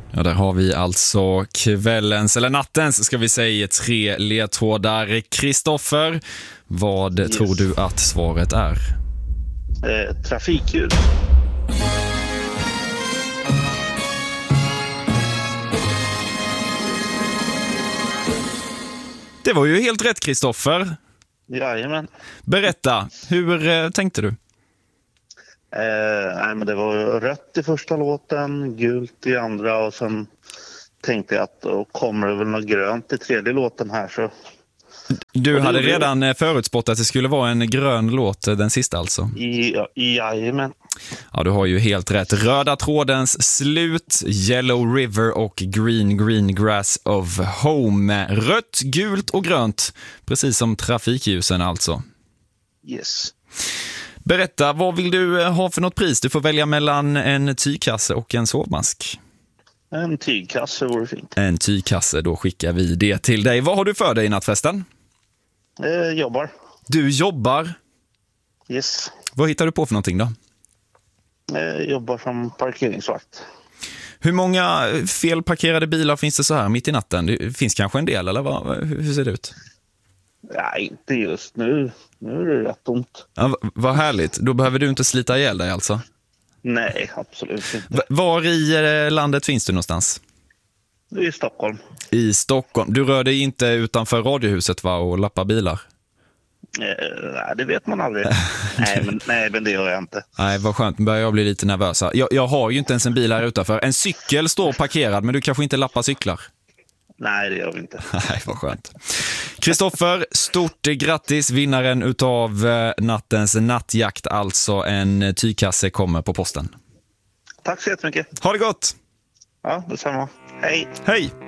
Ja, där har vi alltså kvällens, eller nattens ska vi säga, 3 ledtrådar. Kristoffer, vad tror du att svaret är? Trafikljus. Det var ju helt rätt, Kristoffer. Jajamän. Berätta, hur tänkte du? Nej, men det var rött i första låten, gult i andra och sen tänkte jag att då kommer det väl något grönt i tredje låten här. Så. Du hade redan förutspått att det skulle vara en grön låt, den sista alltså? Jajamän. Ja, du har ju helt rätt. Röda trådens slut, Yellow River och Green Grass of Home. Rött, gult och grönt, precis som trafikljusen alltså. Yes. Berätta, vad vill du ha för något pris? Du får välja mellan en tygkasse och en sovmask. En tygkasse vore fint. En tygkasse, då skickar vi det till dig. Vad har du för dig i nattfesten? Jobbar. Du jobbar? Yes. Vad hittar du på för någonting då? Jobbar som parkeringsvakt. Hur många felparkerade bilar finns det så här mitt i natten? Det finns kanske en del, eller hur ser det ut? Nej, inte just nu. Nu är det rätt tomt. Ja, vad härligt. Då behöver du inte slita ihjäl dig alltså? Nej, absolut inte. Var i landet finns du någonstans? I Stockholm. I Stockholm. Du rör dig inte utanför radiohuset, va, och lappar bilar? Nej, det vet man aldrig. nej, men det gör jag inte. Nej, vad skönt. Nu börjar jag bli lite nervös. Jag har ju inte ens en bil här utanför. En cykel står parkerad, men du kanske inte lappar cyklar? Nej, det gör vi inte. Nej, vad skönt. Kristoffer, stort grattis. Vinnaren utav nattens nattjakt, alltså en tygkasse, kommer på posten. Tack så jättemycket. Ha det gott! Ja, detsamma. Hej! Hej!